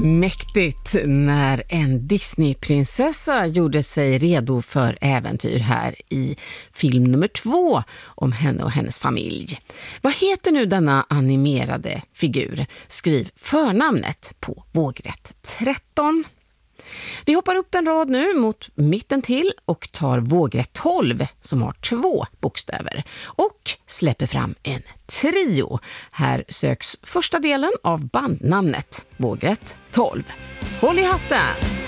Mäktigt när en Disney-prinsessa gjorde sig redo för äventyr här i film nummer 2 om henne och hennes familj. Vad heter nu denna animerade figur? Skriv förnamnet på vågrätt 13. Vi hoppar upp en rad nu mot mitten till och tar vågrätt 12 som har 2 bokstäver och släpper fram en trio. Här söks första delen av bandnamnet, vågrätt 12. Håll i hatten!